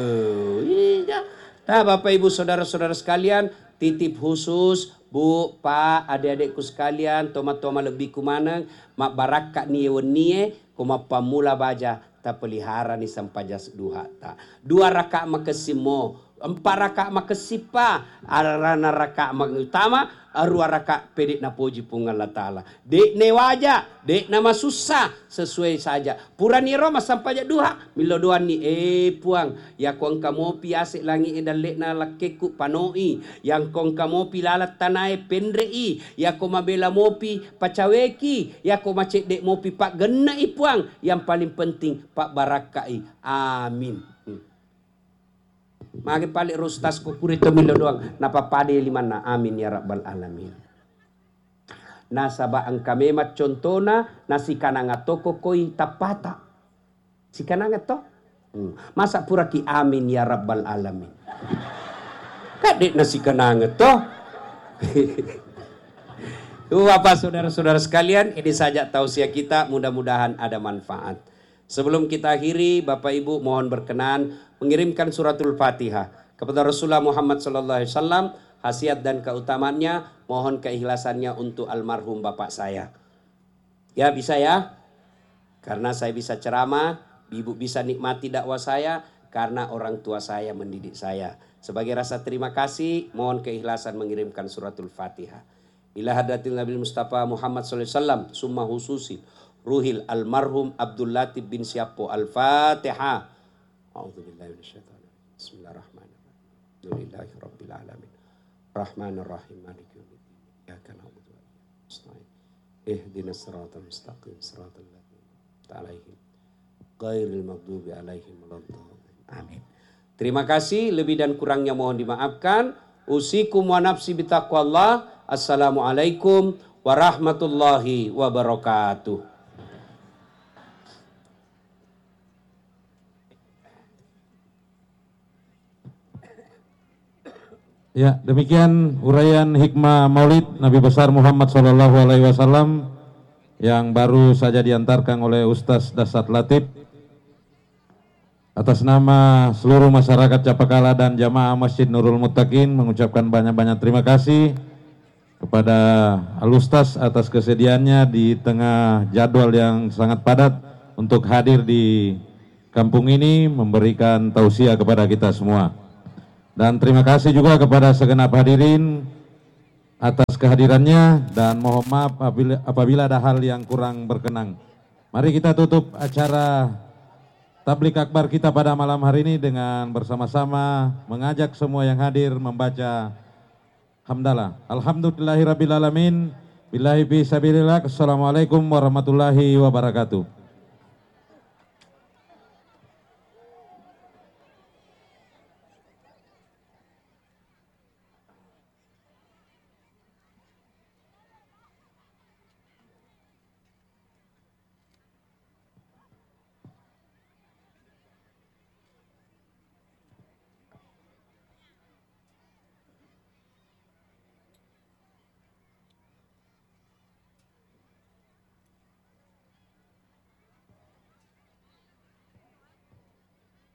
Iya. Nah, Bapak Ibu saudara-saudara sekalian, titip khusus Bu, Pak, adik-adikku sekalian, toma-toma lebih kumanang, mak baraka nie kuma pamula baja ta pelihara ni sampajas duha ta. 2 rakaat makasimo, 4 rakaat makasipa, arana rakaat utama, 2 rakaat pedek na puji pungan Allah Ta'ala. Dek ne waja, dek nama susah, sesuai saja. Purani Roma sampaja duha, milo doan ni puang, ya kong kamu piasik langi edalek na lakeku panoi, yang kong kamu pilalat tanai pendrei, ya koma bela mopi pacaweki, ya koma cek dek mopi pak genai puang, yang paling penting pak barakai. Amin. Magi palik rustas ko kurito milo doang napapadi limana. Amin ya rabbal alamin. Nasaba ang kamemat contona nasi kananga toko koi tapata. Si kananga to? Masa pura ki amin ya rabbal alamin. Kadek nasi kananga to. Bapak saudara-saudara sekalian, ini saja tausiah kita, mudah-mudahan ada manfaat. Sebelum kita akhiri, Bapak Ibu mohon berkenan mengirimkan suratul Fatihah kepada Rasulullah Muhammad SAW, khasiat dan keutamaannya, mohon keikhlasannya untuk almarhum bapak saya. Ya bisa ya, karena saya bisa ceramah, Ibu bisa nikmati dakwah saya, karena orang tua saya mendidik saya. Sebagai rasa terima kasih, mohon keikhlasan mengirimkan suratul Fatihah. Ila hadatil Nabi Mustafa Muhammad SAW, summa hususi ruhil almarhum Abdul Latif bin Siapo. Al-Fatihah. A'udzubillahi minasyaitonir rajim. Bismillahirrahmanirrahim. Alhamdulillahi rabbil alamin. Rahmanir rahim. Maliki yaumiddin. Iyyaka na'budu wa iyyaka nasta'in. Ihdinas siratal mustaqim. Siratal ladzina an'amta 'alaihim ghairil maghdubi 'alaihim waladdallin. Amin. Terima kasih, lebih dan kurangnya mohon dimaafkan. Usikum wa nafsi bitaqwallah. Assalamualaikum warahmatullahi wabarakatuh. Ya, demikian uraian hikmah Maulid Nabi besar Muhammad SAW yang baru saja diantarkan oleh Ustaz Dasat Latif. Atas nama seluruh masyarakat Capakala dan jamaah Masjid Nurul Muttaqin mengucapkan banyak-banyak terima kasih kepada Al-Ustaz atas kesediaannya di tengah jadwal yang sangat padat untuk hadir di kampung ini memberikan tausiah kepada kita semua. Dan terima kasih juga kepada segenap hadirin atas kehadirannya dan mohon maaf apabila ada hal yang kurang berkenan. Mari kita tutup acara tablik akbar kita pada malam hari ini dengan bersama-sama mengajak semua yang hadir membaca hamdalah. Alhamdulillahirabbil alamin. Billahi fi sabilillah. Assalamualaikum warahmatullahi wabarakatuh.